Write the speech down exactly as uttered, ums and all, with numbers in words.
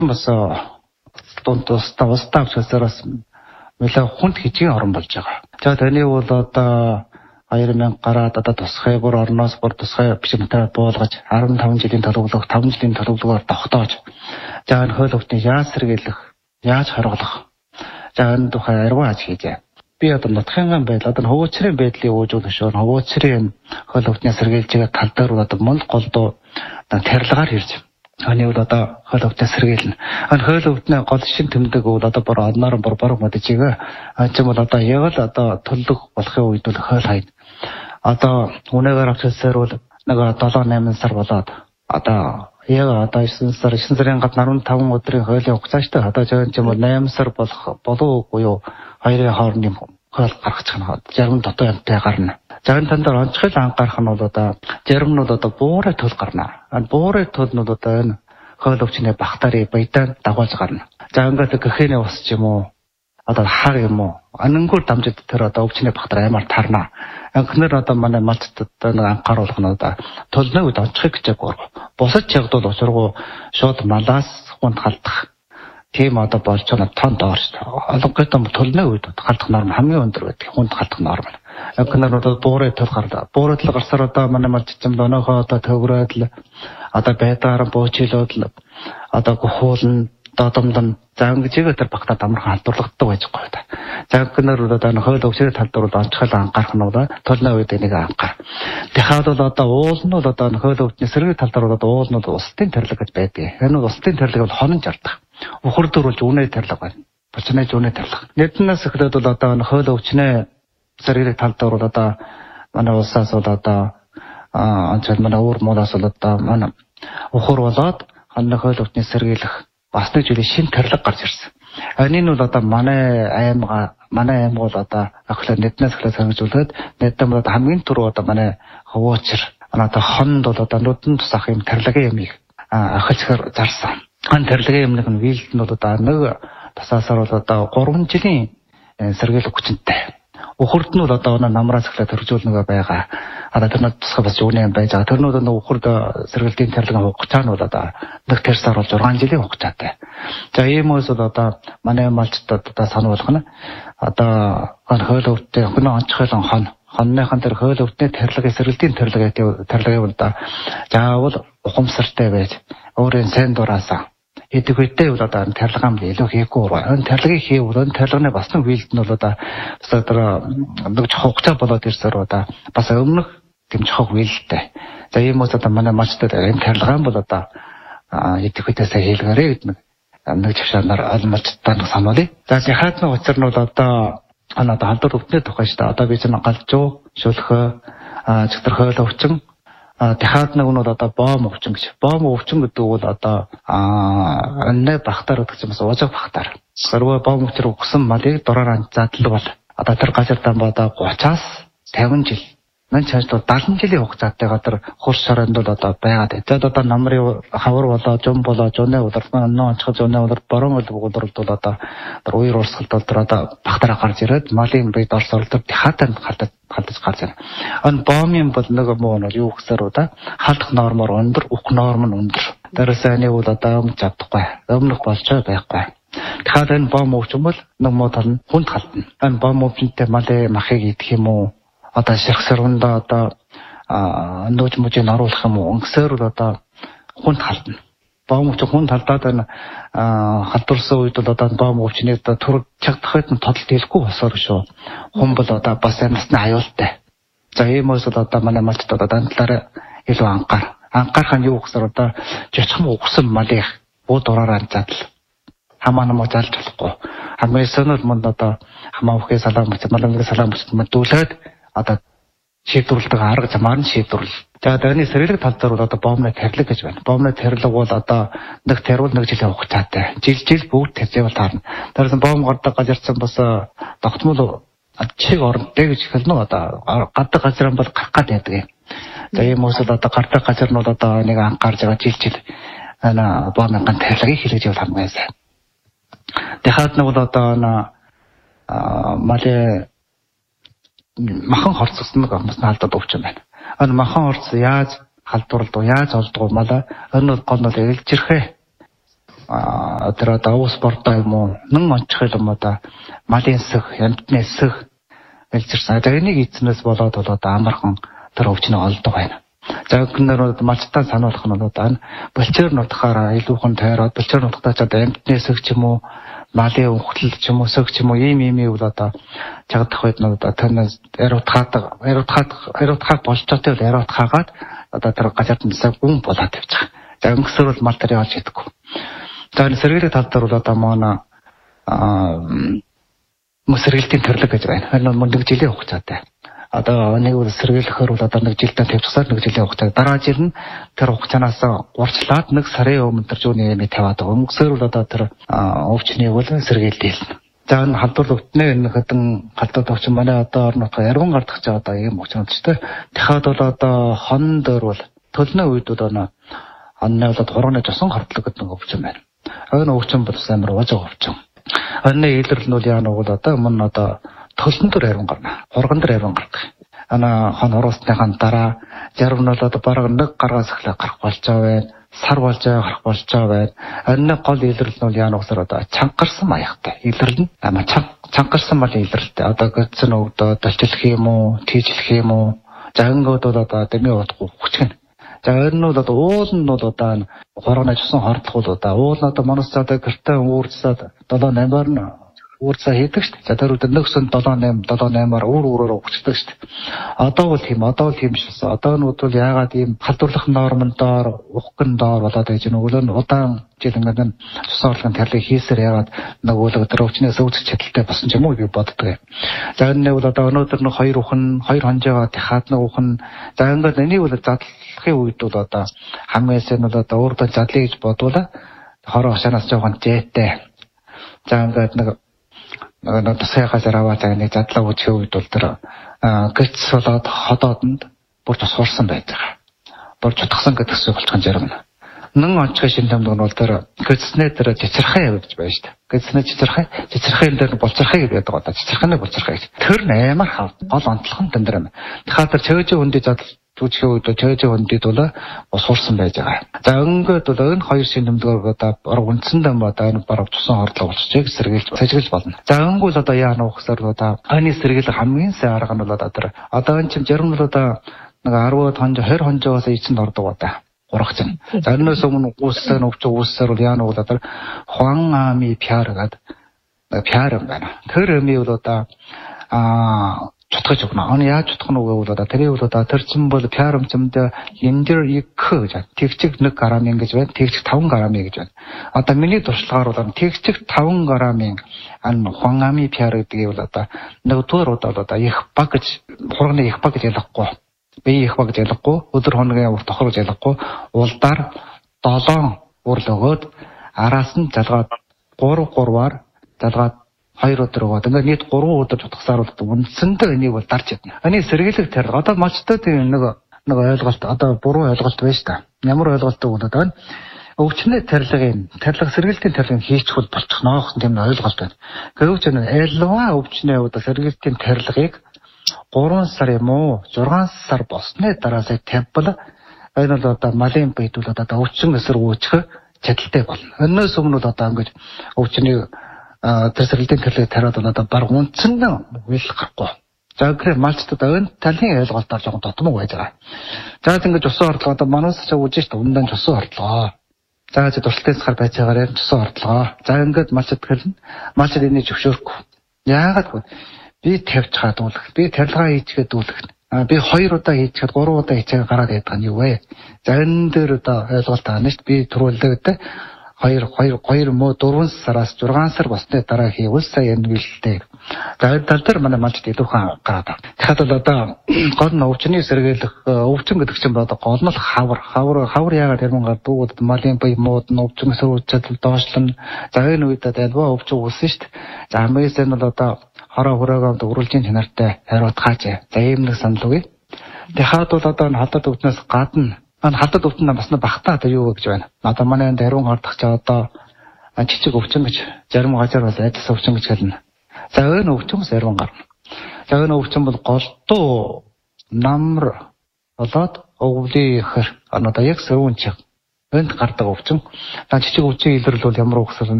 бас дундаас тавстаа авчсараас нэлээ хүнд хижгийн орон болж байгаа. За таны бол одоо хоёр мянга гараад одоо тусгай бүр орноос бүр тусгай биш мэтрээ буулгаж арван таван жилийн төлөвлөгөө таван жилийн төлөвлөгөөр тогтоож за энэ хөл өвтний яаж сэргийлэх, яаж харгалах. За энэ тухай арваа аж хийжээ. Би одоо нутгийн байдал одоо хөвөөчрийн байдлыг уужуулах шүүн хөвөөчрийн хөл өвтний сэргийлж байгаа тал дээр одоо мөн голдуу тарилгаар ирж Аны бол одоо хөл өвтний сэргийлнэ. Энэ хөл өвтний гол шин тэмдэг бол одоо бүр одноор бүр борог моджигээ анч бол одоо яг л одоо төлөв болохын үед бол хөл хайд. Одоо үнэгээр авчсаар бол нэг долоо найман сар болоод одоо яг одоо chín сар chín сарын гадна арван таван өдрийн хуулийн хугацааштай одоо жоо ч юм бол найман сар болох болов уу юу хоёрын хоорондын хоол гаргах чанаа зарим дотоо юмтай гарна. Зарим тандаар онцгой анхаарах нь бол одоо зарим нь бол одоо буурай тул гарна. А буурай тул нь одоо энэ хоол өвчнээ бахтари баятаа дагуулж гарна. За ингээд гэхэнэ ус ч юм уу одоо хар юм уу анангур дамжид тэр одоо өвчнээ бахтар аймаар тарна. Анхнэр одоо манай малчтад нэг анхааруулах нь одоо тулны үед онцгой гэж яг бусад чигдул учиргуу шууд малаас хүнд халдах. Тийм одоо болж байгаа тон доорч. Олонхойтой тулны үед халдах норм хамгийн өндөр байдаг. Хүнд халдах норм. Анхнэр одоо буурай тул гарлаа. Буурай тул гарсаар одоо манай малчтам донохоо одоо төврөөд л одоо байдаар буучилоод л одоо гохуулн додомдон за ингэж тэр багтаа амархан халдварлагддаг байж байгаа та. За гэнээр бол одоо хууль өвчрийн талдвар бол онцгой анхаарах нь бол төлнө үед энийг анхаар. Дахиад бол одоо уул нь бол одоо хууль өвчний сэргийн талдвар бол уул нь улсын тэрлэг гэж байдаг. Энэ нь улсын тэрлэг бол хонон жардах. Ухар дөрвөлж үнэ тэрлэг байна. Бочнэж үнэ тэрлэг. Нэгднээс эхлээд бол одоо хууль өвчний сэргийн талдвар бол одоо манай улсаас бол одоо анчаад манай өөр муулаас бол одоо манай ухар болоод хоног хууль өвчний сэргийлэх бас нэг жилийн шин тэрлэг гарч ирсэн. Энэ нь бол одоо манай аймгаа манай аймаг бол одоо ахлаа нэгднээс эхлээд сангажуулаад нэгдэн бол хамгийн түрүү одоо манай хөвөөчр одоо хонд бол одоо нүдэн тусах юм тэрлэгийн ямыг ахилчаар зарсан. Хан тэрлэгийн ямныг нь вилд нь бол одоо нэг тасаасаар бол одоо гурван жилийн сэргийлэх хүчинтэй. Ухард нь бол одоо намраас эхлээд хөржүүлнэгээ байгаа. Одоо тэрнүүд тусгай бас юуны юм байж байгаа. Тэрнүүд нэг ухард сэргэлтийн тэрлэгийн хугацаа нь бол одоо нэг тэрсаар бол зургаан жилийн хугацаатай. За ийм үс бол одоо манай малчтад одоо сануулах нь одоо хууль өвттэй хөнөө онцгойлон хон хонныхан тэр хууль өвтний тэрлэгийн сэргэлтийн тэрлэгээ тэрлэгээ бол да заавал ухамсартай байж өөрийн сайн дураасаа эдэг үедээ бол одоо тэрлэгам илүү хийхгүй байна. Энэ тэрлэгийг хийвэл энэ тэрлэгний бас нэг вилд нь бол одоо бас одоо нэг хугацаа болоод ирсээр одоо бас өмнөх тэмцэх вилдтэй. За ийм үс одоо манай малчтад энэ тэрлэгам бол одоо эдэг үедээс хийлгээрэй гэдэг нэг чавшаанаар алмалчтаа сануулъя. За яхаадны учир нь бол одоо ана одоо халдвар өвтний тухай шүү дээ. Одоо би чинь галжуу, шүлхөө, чигтэр хойл өвчин дахиад нэг нь бол одоо боом өвчин гэж. Боом өвчин гэдэг бол одоо анны бахтар гэдэг чинь бас уужиг бахтар. Сөрвө боом өвчр өгсөн малыг дураар задлаг бол одоо тэр газар дан одоо гуцаас тавин жил мань чаашд дагалан жилийн хугацаатай гадар хурс шоронд бол одоо байгаад. Тэгээд одоо намрын хавар болоо, жум болоо, жуны удирдсан нөө онцгой жуны удирд борон удирд бол одоо уур урсгалд бол одоо бахтараа гарч ирээд малын бие дорс оролдод хатанд халтаж халтаж гарч ирнэ. Энэ боомын бол нэг муу нь юу гэсээр удаа халдах нормоор өндөр, ух норм нь өндөр. Дээрээс энэ бол одоо өмнө чадахгүй. Өмнөх болчоо байхгүй. Тэгэхээр энэ боом өвчин бол нэг муу тал нь хүнд халтна. Энэ боом өвчнөд малын махыг идэх юм уу? Одоо ширхсэрвэндээ одоо нөөж мужийг оруулах юм уу? Өнгөсөөр бол одоо хүнд халтна. Боом өвчин хүнд халдаад байна. Халдварсан үед бол одоо боом өвчний одоо түр чагдахад нь тодолт хэлэхгүй босоор шүү. Хүн бол одоо бас амтны аюултай. За ийм үс бол одоо манай малчд одоо дандлаараа илүү анхаар. Анхаарах нь юу гэхээр одоо жичхэм өгсөн малыг буу дураараа задал. Хамаа намаа залж болохгүй. Хамгийн сонир манд одоо хамаа өхөө салаа мөч маламгийн салаа мөч мэдүүлээд одоо шийдвэрлэдэг арга замаар нь шийдвэрлэл. За тэрний сэргэлэг тал дээр бол одоо боомны тэрлэг гэж байна. Боомны тэрлэг бол одоо нэг тэрүүл нэг жилийн хугацаатай. Жил жил бүгд тэрзэвэл таарна. Тэрсэн боом гардаг газарсан бас тогтмол чиг орнтой гэж хэлнэ одоо гадаг газар бол гарах гад байдаг юм. За ийм үс одоо гардаг газар нь бол одоо нэг анхаарж байгаа жил жил ана боомны тэрлэгийг хэлж явах хамгийн сайн. Дахиад нэг бол одоо малын махан хорцсон нэг хүмүүс халдаад өвчин байна. Энэ махан хорц яаж халдварлагдав, яаж олдгоо мала энэ бол гол нь илжирхээ тэр одоо уус бордоо юм уу нэн онцгой юм одоо малын сөх, амьтны сөх гэлжирсэн. За энийг эзнээс болоод бол одоо амархан тэр өвчнөө олдог байна. За гэнээр малчтаа сануулах нь бол одоо болчоор нутгаараа илүүхэн тойроод болчоор нутгатаа ч одоо амьтны сөх ч юм уу малын ухтал ч юм уу сөх ч юм уу ийм ийм үйл одоо чагдах үед нь одоо танаас яруудхаад яруудхаад яруудхаад болж байгаа бол яруудхаагаад одоо тэр газарт нисаа гүн болоод явж байгаа. За өнгөсөр бол мал дээр явж чадахгүй. За энэ сэргийлэх тал дээр бол одоо манай аа мөсрэлтийн төрлөг гэж байна. Энэ нь нэг жилийн хугацаатай. Одоо нэг үйл сэргийлэхээр бол одоо нэг жилдээ тавьчихсаар нэг жилийн хугацаа. Дараа жил нь тэр хугацаанаас урьдчилаад нэг сарын өмнө тэр зүүнний ямиг тавиад байгаа. Өнгөсөр бол одоо тэр өвчнийг бол сэргийлдээл. За энэ халдвар өвтнээ энэ хэдэн халдвар өвчин манай одоо орнот ярган гардах ч одоо ийм өвчин өчтэй. Дахиад бол одоо хон дээр бол төлнөө үед бол оноо онны бол хурганы жосон хартлаг гэдэг нэг өвчин байна. Энэ өвчин бол амар уужиг өвчин. Анны илэрлэл нь яа нэг бол одоо мөн одоо төлнө дээр ярган гарна. Хурган дээр ярган гардаг. Ана хон уруусныхаа дараа зарим нь бол одоо бараг нэг гаргаас эхлэх гарах болж байгаа байна. Сар болж байгаа гарах болж байгаа байна. Анны гол илэрлэл нь яа нэг усаар одоо чангарсан маягтай. Илэрлэл нь ама чангарсан мал илэрлэлтэй. Одоо гэсэн өвдөө долчлох юм уу, тийжлэх юм уу. За ингээд бол одоо дэмий удахгүй хүчгэн. За энэ нь бол одоо уул нь бол одоо хурганы жусан хордлох бол одоо уул нь одоо манус цаадаа гэртээ уурцаад седем восемь-аар нь уурцаа хийдэг шүү дээ. За тэр үед нэгсэн седем восемь седем восемь-аар өөр өөрөөр өгчдөг шүү дээ. Одоо бол тийм одоо бол тийм шилсэн. Одоо нь бол яагаад ийм халдварлах нормын доор, ухгын доор болоод байж нөгөө нь удаан жил ингээд жусан хордлогын тарлыг хийсээр яагаад нөгөө тэр өвчнөөс өвдөх чадaltaй болсон ч юм уу би боддог. За энэ бол одоо өнөөдөр нэг хоёр ухын, хоёр хонжоогоо дахиад нэг ухын. За ингээд энийг бол задлахын үед бол одоо хамгийн сайн бол одоо өөртөө задлая гэж бодвол хороо хашаанаас жоохон зээтэй. За ингээд нэг нэг тасайхаас аваад нэг задлаа үжих үед бол тэр гэц болоод ходоодонд бүр тусгуурсан байдаг. Бүр чутгсан гэдэг зүйл болчихсон жаргал нь. Нэн онцгой шин томдог нь бол тэр гэцснээ тэр цэцэрхай явж байна шүү дээ. Гэцснээ цэцэрхай, цэцэрхайн дээр болцорхай гэдэг одоо цэцэрхайны болцорхай гэж. Тэр нь амар хав гол онцлохон тань дээр юм. Тэгэхээр тэр чөөжөө хүндий задал түүчхээ үед чөөжөө хүндийд бол усуурсан байж байгаа. За өнгөд бол энэ хоёр шин томдгоор одоо бараг үндсэндээ одоо энэ бараг тусан хордлого болчихжээ сэргийлж сажиглаж болно. За өнгөл одоо яа нуухсаар одоо аны сэргийлэх хамгийн сайн арга нь бол одоо тэр одоо энэ чинь зарим нь одоо нэг десять хонжоо двадцать хонжоогоос эцэнд ордог одоо урагч нь. За энэс өмнө уусаар өвч уусаар бол яа нэг одоо хуан ами пиар гэдэг пиар юм байна. Тэр эми бол одоо аа чутгаж өгнө. Оны яаж чутгах нь вэ бол одоо тэрийг бол одоо тэр чин бол пиарамчмд линдер их гэж тэгчиг нэг грамм гэж байна. Тэгчиг таван грамм гэж байна. Одоо миний туршлагаар бол тэгчиг таван граммын ан хуангами пиар гэдгийг бол одоо нэгдүгээр удаа одоо их баг гэж хурганы их баг гэж ялахгүй. Би их баг гэж ялахгүй. Өдөр хоногийн урт тохор гэж ялахгүй. Улдаар долоон урл өгөөд араас нь залгаад гурав гурваар залгаад хоёр өдөр өгөөд ингээд нийт гурван өдөр тутгасаар бол үндсэндээ энийг бол дарж ядна. Энийг сэргийлэх тэр одоо малчтай тийм нэг нэг ойлголт одоо буруу ойлголт байж та. Ямар ойлголт вэ одоо өвчнөө тарилгын тарилга сэргийлтийн тарилгыг хийчихвэл болчихно гэсэн тийм ойлголт байна. Гэвч энэ элва өвчнөө одоо сэргийлтийн тарилгыг гурван сар юм уу зургаан сар болсны дараасаа тавьбал энэ бол одоо малын бийдүүл одоо өвчин эсрэг үүсэх чадaltaй болно. Өнөөс өмнө бол одоо ингэж өвчний тэр сэргийлтийн тарилгыг тариад бол одоо баг үндсэндээ үйл гарахгүй. За гэхээр малчтад энэ талын ойлголтоор жоохон дотмог байж байгаа. За ингэж усан хордлого одоо манаас ч үжиж та ундаан усан хордлого. За зөв туршилтын сар байж байгаарэ усан хордлого. За ингэж малчд хэлнэ. Малчд энийг зөвшөөрөхгүй. Яагаад вэ? Би тавьж хадуулах, би тарилгаа хийчихэд дүүлэх. А би хоёр удаа хийчихэд гурван удаа хийчихэд гараад байдаг нь юу вэ? За энэ дээр одоо ойлголт байгаа нь шүү дээ. Би түрүүлээд хоёр хоёр хоёр муу дөрвөн сараас зургаан сар болсны дараа хийвэл сая энэ билдээ. За энэ тал дээр манай малчд илүүхэн гараад байна. Тэгэхээр бол одоо гол нь өвчний сэргийлэх өвчин гэдэг чинь одоо гол нь хавар хавар хавар яагаад тэрмэн гардаг вэ? Малын бие мууд нь өвчин сөрүүлчэд доошлон за энэ үед альва өвчин үүсэн шүү дээ. За хамгийн сайн бол одоо хороо хөрөөгөө үргэлжийн чанартай хариуд хааж. За ийм нэг санал үгүй. Тэгэхээр бол одоо энэ халдвар өвчнөөс гадна ан халдвар өвчин бас багтаа одоо юу гэж байна. Одоо манай энд ариун хардах ч одоо жижиг өвчин гэж зарим газар бол айдас өвчин гэж хэлнэ. За энэ өвчнөөс ариун гарна. За энэ өвчин бол голдуу намар болоод өвлийн ихэр одоо яг сөрүүн чих энд гардаг өвчин. Наа жижиг өвчин илрэл бол ямар угсал